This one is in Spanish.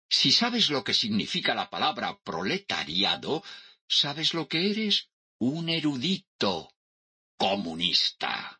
Si sabes lo que significa la palabra proletariado, sabes lo que eres: un erudito comunista.